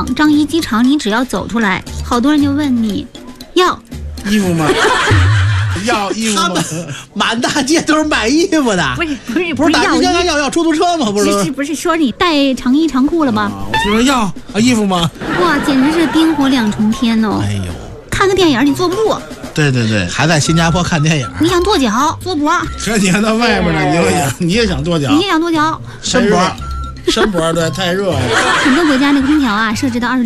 樟宜机场，你只要走出来，好多人就问你要衣服吗？要衣服吗？ 他们满大街都是卖衣服的， 不是打要出租车吗？ 不是说你带长衣长裤了吗？ 我听说要衣服吗？ 哇，简直是冰火两重天哦！ 哎呦， 看个电影你坐不住， 对， 还在新加坡看电影， 你想跺脚坐脖， 可你还到外面呢，你也想跺脚， 你也想跺脚， 伸脖，对，太热了。 很多国家那个空调啊设置到26